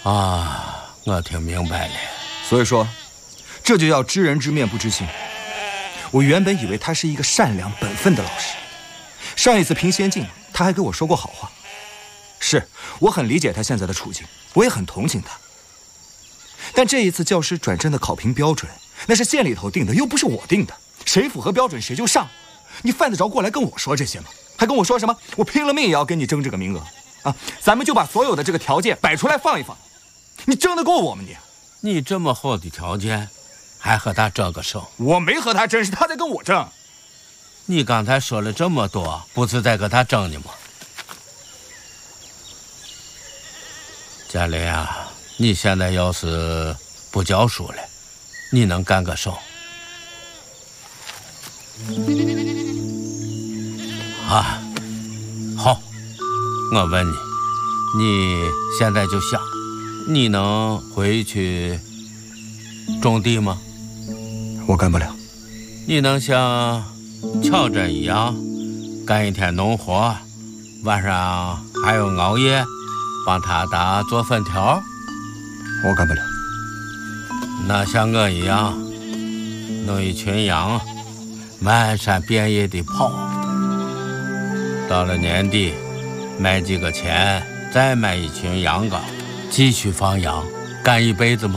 啊，我听明白了。 所以说，这就叫知人知面不知心。我原本以为他是一个善良本分的老师，上一次评先进，他还给我说过好话。是，我很理解他现在的处境，我也很同情他。但这一次教师转正的考评标准，那是县里头定的，又不是我定的，谁符合标准谁就上。你犯得着过来跟我说这些吗？还跟我说什么我拼了命也要跟你争这个名额啊？咱们就把所有的这个条件摆出来放一放，你争得过我吗你？ 你这么好的条件，还和他争个胜？ 我没和他争，是他在跟我争。 你刚才说了这么多，不是在跟他争呢吗？嘉玲啊，你现在要是不教书了，你能干个什？啊，好，我问你，你现在就想，你能回去种地吗？ 我干不了。 你能像乔真一样干一天农活，晚上还要熬夜帮他打做粉条？ 我干不了。 那像我一样弄一群羊漫山遍野地跑，到了年底卖几个钱，再买一群羊羔，继续放羊，干一辈子吗？